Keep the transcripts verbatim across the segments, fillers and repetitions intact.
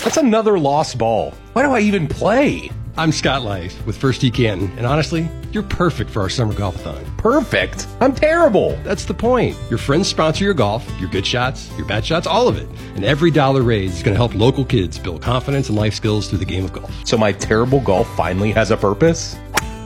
That's another lost ball. Why do I even play? I'm Scott Lice with First Tee Canton, and honestly, you're perfect for our summer golf-a-thon. Perfect? I'm terrible. That's the point. Your friends sponsor your golf, your good shots, your bad shots, all of it. And every dollar raised is going to help local kids build confidence and life skills through the game of golf. So my terrible golf finally has a purpose?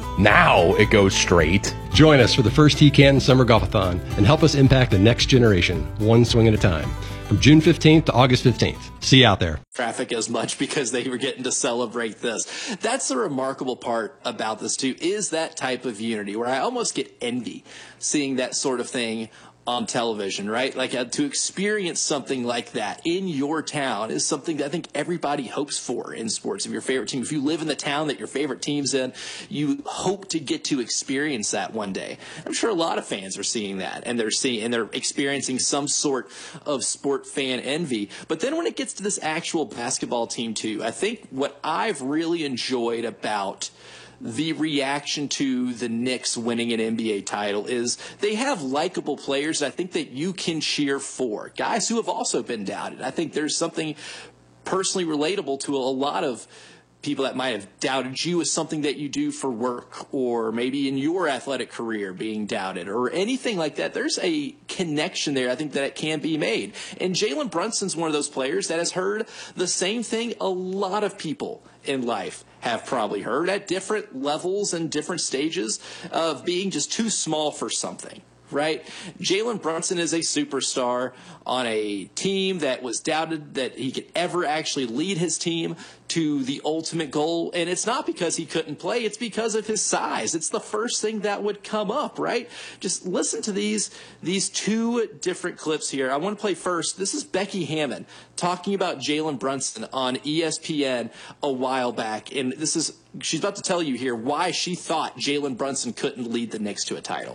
Now it goes straight. Join us for the First Tee Canton Summer Golf-a-thon and help us impact the next generation, one swing at a time. From June fifteenth to August fifteenth. See you out there. Traffic as much because they were getting to celebrate this. That's the remarkable part about this too, is that type of unity where I almost get envy seeing that sort of thing on television, right? Like uh, to experience something like that in your town is something that I think everybody hopes for in sports. If your favorite team, if you live in the town that your favorite team's in, you hope to get to experience that one day. I'm sure a lot of fans are seeing that, and they're seeing and they're experiencing some sort of sport fan envy. But then when it gets to this actual basketball team too, I think what I've really enjoyed about the reaction to the Knicks winning an N B A title is they have likable players I think that you can cheer for. Guys who have also been doubted. I think there's something personally relatable to a lot of people that might have doubted you as something that you do for work, or maybe in your athletic career being doubted, or anything like that. There's a connection there, I think, that it can be made. And Jalen Brunson's one of those players that has heard the same thing a lot of people in life have probably heard at different levels and different stages of being just too small for something. Right? Jalen Brunson is a superstar on a team that was doubted that he could ever actually lead his team to the ultimate goal. And it's not because he couldn't play. It's because of his size. It's the first thing that would come up, right? Just listen to these, these two different clips here. I want to play first. This is Becky Hammon talking about Jalen Brunson on E S P N a while back. And this is, she's about to tell you here why she thought Jalen Brunson couldn't lead the Knicks to a title.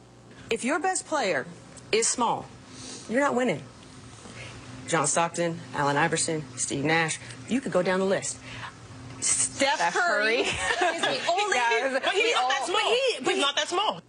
If your best player is small, you're not winning. John Stockton, Allen Iverson, Steve Nash, you could go down the list. Steph, Steph Curry is the only. Yeah, but he's not that small. But he, but he's not that small.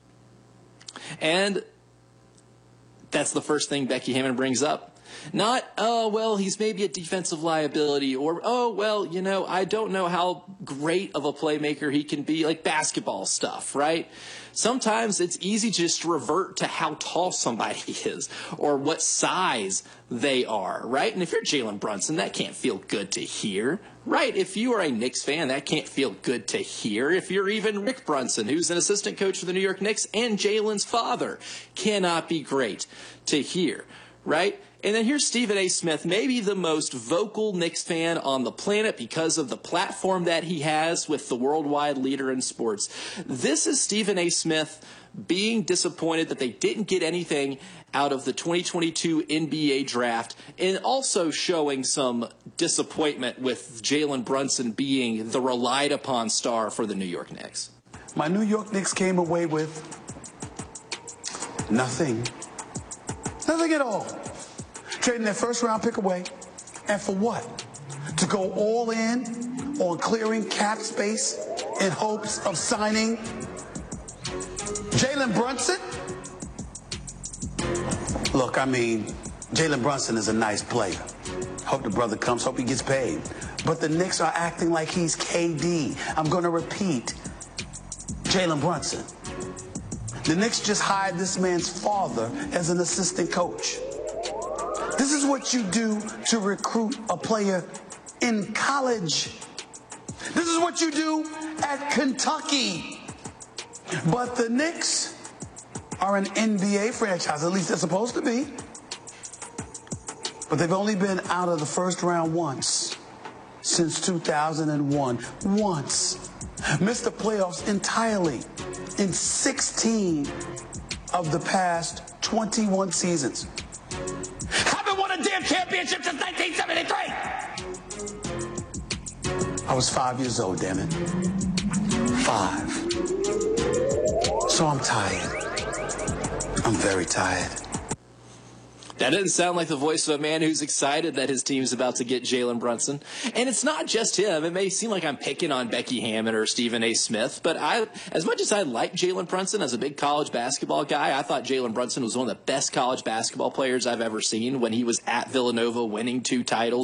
And that's the first thing Becky Hammon brings up. Not, oh, well, he's maybe a defensive liability, or, oh, well, you know, I don't know how great of a playmaker he can be, like basketball stuff, right? Sometimes it's easy just to revert to how tall somebody is or what size they are, right? And if you're Jalen Brunson, that can't feel good to hear, right? If you are a Knicks fan, that can't feel good to hear. If you're even Rick Brunson, who's an assistant coach for the New York Knicks and Jalen's father, cannot be great to hear, right? And then here's Stephen A. Smith, maybe the most vocal Knicks fan on the planet because of the platform that he has with the worldwide leader in sports. This is Stephen A. Smith being disappointed that they didn't get anything out of the twenty twenty-two N B A draft, and also showing some disappointment with Jalen Brunson being the relied upon star for the New York Knicks. My New York Knicks came away with nothing. Nothing at all. Trading their first round pick away. And for what? To go all in on clearing cap space in hopes of signing Jalen Brunson? Look, I mean, Jalen Brunson is a nice player. Hope the brother comes, hope he gets paid. But the Knicks are acting like he's K D. I'm going to repeat, Jalen Brunson. The Knicks just hired this man's father as an assistant coach. This is what you do to recruit a player in college. This is what you do at Kentucky. But the Knicks are an N B A franchise, at least they're supposed to be. But they've only been out of the first round once since two thousand one. Once. Missed the playoffs entirely in sixteen of the past twenty-one seasons. Haven't won a damn championship since nineteen seventy-three. I was five years old, damn it. Five. So I'm tired. I'm very tired. That doesn't sound like the voice of a man who's excited that his team's about to get Jalen Brunson. And it's not just him. It may seem like I'm picking on Becky Hammon or Stephen A. Smith, but I, as much as I like Jalen Brunson as a big college basketball guy, I thought Jalen Brunson was one of the best college basketball players I've ever seen when he was at Villanova winning two titles.